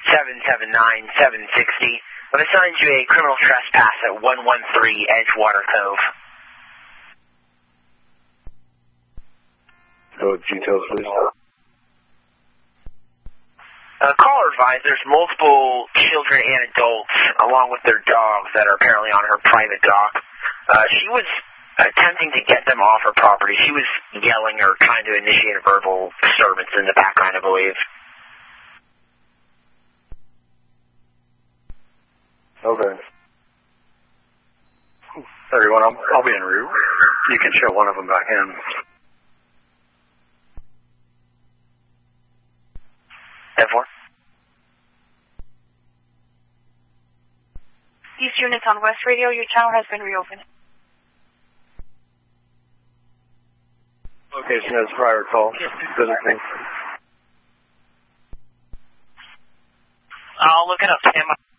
779-760. I've assigned you a criminal trespass at 113 Edgewater Cove. Details, please. Caller advised there's multiple children and adults, along with their dogs, that are apparently on her private dock. She was attempting to get them off her property. She was yelling or trying to initiate a verbal disturbance in the background, I believe. Okay. Everyone, I'll be en route. You can show one of them back in. Therefore? These units on West Radio, your channel has been reopened. Location as prior call. Visiting. I'll look it up, Sam.